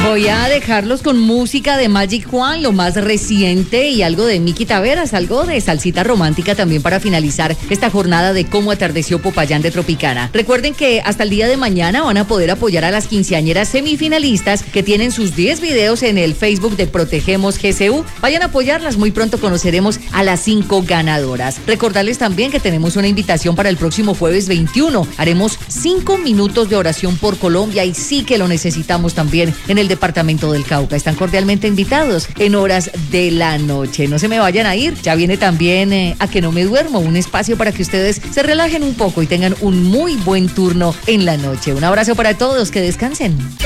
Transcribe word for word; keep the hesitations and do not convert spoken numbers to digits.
Voy a dejarlos con música de Magic Juan, lo más reciente, y algo de Miki Taveras, algo de salsita romántica también para finalizar esta jornada de Cómo atardeció Popayán de Tropicana. Recuerden que hasta el día de mañana van a poder apoyar a las quinceañeras semifinalistas que tienen sus diez videos en el Facebook de Protegemos G C U. Vayan a apoyarlas, muy pronto conoceremos a las cinco ganadoras. Recordarles también que tenemos una invitación para el próximo jueves veintiuno. Haremos cinco minutos de oración por Colombia y sí que lo necesitamos también en el departamento del Cauca. Están cordialmente invitados en horas de la noche. No se me vayan a ir. Ya viene también eh, A Que No Me Duermo, un espacio para que ustedes se relajen un poco y tengan un muy buen turno en la noche. Un abrazo para todos, que descansen.